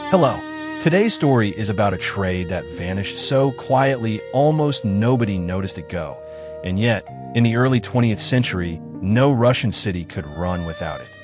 Hello. Today's story is about a trade that vanished so quietly almost nobody noticed it go. And yet, in the early 20th century, no Russian city could run without it.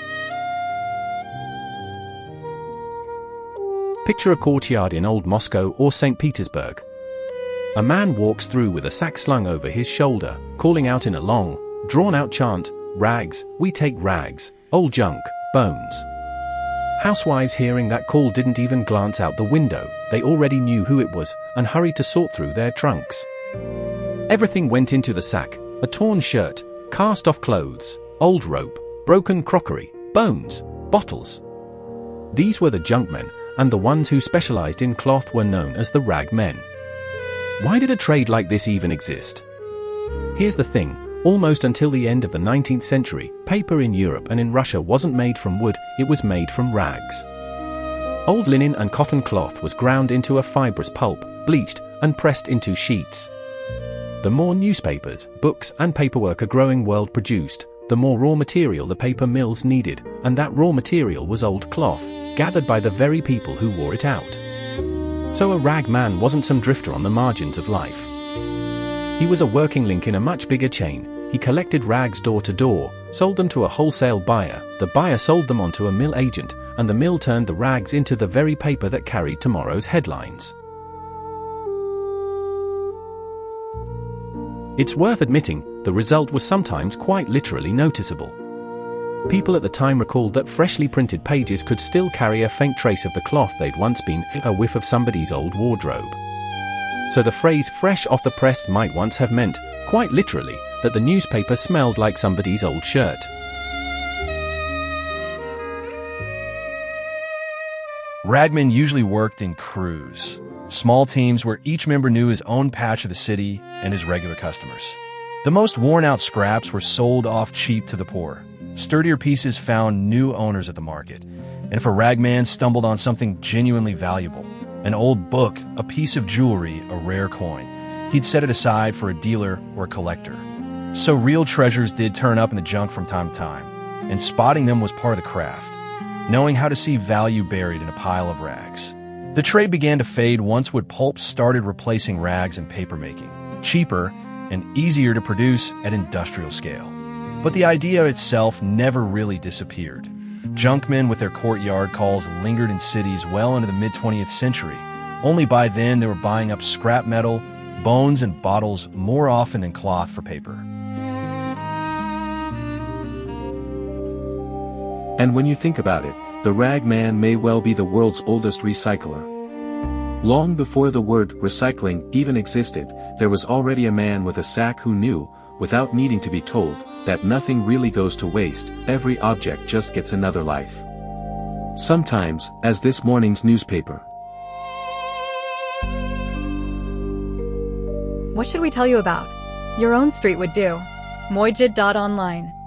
Picture a courtyard in Old Moscow or St. Petersburg. A man walks through with a sack slung over his shoulder, calling out in a long, drawn-out chant, "Rags, we take rags, old junk, bones." Housewives hearing that call didn't even glance out the window, they already knew who it was and hurried to sort through their trunks. Everything went into the sack: a torn shirt, cast-off clothes, old rope, broken crockery, bones, bottles. These were the junk men, and the ones who specialized in cloth were known as the rag men. Why did a trade like this even exist? Here's the thing. Almost until the end of the 19th century, paper in Europe and in Russia wasn't made from wood, it was made from rags. Old linen and cotton cloth was ground into a fibrous pulp, bleached, and pressed into sheets. The more newspapers, books, and paperwork a growing world produced, the more raw material the paper mills needed, and that raw material was old cloth, gathered by the very people who wore it out. So a rag man wasn't some drifter on the margins of life. He was a working link in a much bigger chain. He collected rags door to door, sold them to a wholesale buyer, the buyer sold them on to a mill agent, and the mill turned the rags into the very paper that carried tomorrow's headlines. It's worth admitting, the result was sometimes quite literally noticeable. People at the time recalled that freshly printed pages could still carry a faint trace of the cloth they'd once been, a whiff of somebody's old wardrobe. So the phrase "fresh off the press" might once have meant, quite literally, that the newspaper smelled like somebody's old shirt. Ragmen usually worked in crews, small teams where each member knew his own patch of the city and his regular customers. The most worn-out scraps were sold off cheap to the poor. Sturdier pieces found new owners at the market. And if a ragman stumbled on something genuinely valuable, an old book, a piece of jewelry, a rare coin, he'd set it aside for a dealer or a collector. So real treasures did turn up in the junk from time to time, and spotting them was part of the craft, knowing how to see value buried in a pile of rags. The trade began to fade once wood pulps started replacing rags in papermaking, cheaper and easier to produce at industrial scale. But the idea itself never really disappeared. Junkmen with their courtyard calls lingered in cities well into the mid-20th century. Only by then they were buying up scrap metal, bones, and bottles more often than cloth for paper. And when you think about it, the rag man may well be the world's oldest recycler. Long before the word recycling even existed, there was already a man with a sack who knew, without needing to be told, that nothing really goes to waste, every object just gets another life. Sometimes, as this morning's newspaper. What should we tell you about? Your own street would do. Mojid.online